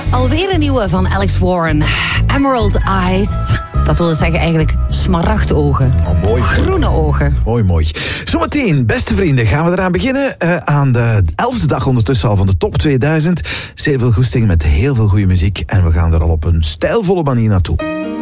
Alweer een nieuwe van Alex Warren. Emerald Eyes. Dat wil zeggen eigenlijk smaragdogen. Oh, mooi. Groene ogen. Mooi, mooi. Zometeen, beste vrienden, gaan we eraan beginnen. Aan de 11e dag ondertussen al van de top 2000. Zeer veel goesting met heel veel goede muziek. En we gaan er al op een stijlvolle manier naartoe.